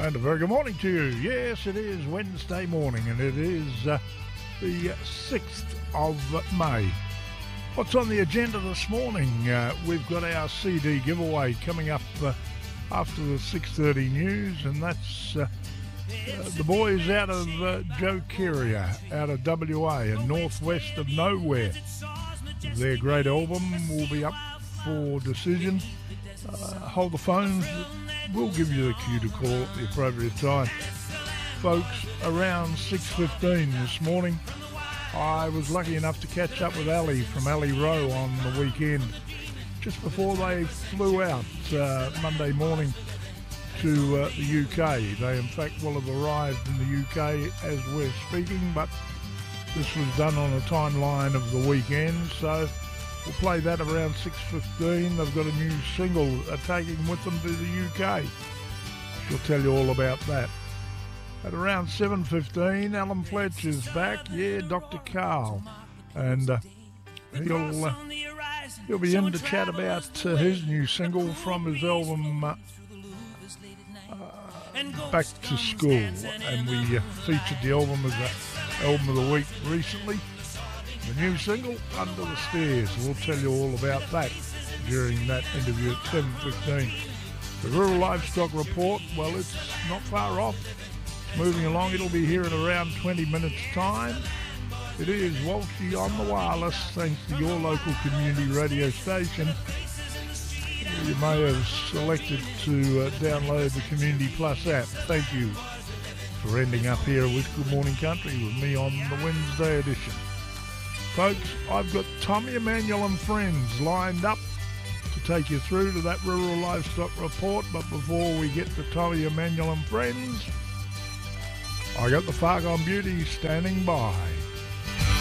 And a very good morning to you. Yes, it is Wednesday morning and it is the 6th of May. What's on the agenda this morning? We've got our CD giveaway coming up after the 6:30 news, and that's the boys out of Joe Keria, out of WA and northwest of nowhere. Their great album will be up for decision. Hold the phones. We'll give you the cue to call at the appropriate time. Folks, around 6:15 this morning, I was lucky enough to catch up with Ali from Ali Rowe on the weekend, just before they flew out Monday morning to the UK. They, in fact, will have arrived in the UK as we're speaking, but this was done on a timeline of the weekend, so we'll play that around 6:15. They've got a new single taking with them to the UK. She'll tell you all about that. At around 7:15, Alan Fletcher's back. Yeah, Dr. Carl. And he'll be in to chat about his new single from his album Back to School. And we featured the album as the album of the week recently. The new single, Under the Stairs. We'll tell you all about that during that interview at 7:15. The Rural Livestock Report, well, it's not far off. It's moving along. It'll be here in around 20 minutes' time. It is Walshy on the wireless, thanks to your local community radio station. You may have selected to download the Community Plus app. Thank you for ending up here with Good Morning Country with me on the Wednesday edition. Folks, I've got Tommy Emmanuel and friends lined up to take you through to that Rural Livestock Report. But before we get to Tommy Emmanuel and friends, I got the Fargon Beauty standing by.